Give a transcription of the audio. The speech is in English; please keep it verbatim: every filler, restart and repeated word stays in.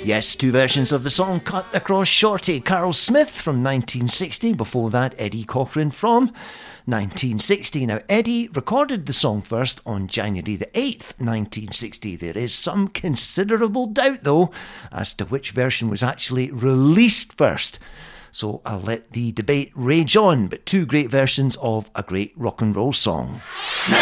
Yes, two versions of the song cut across Shorty. Carol Smith from nineteen sixty, before that Eddie Cochran from nineteen sixty. Now, Eddie recorded the song first on January the eighth, nineteen sixty. There is some considerable doubt, though, as to which version was actually released first. So I'll let the debate rage on, but two great versions of a great rock and roll song.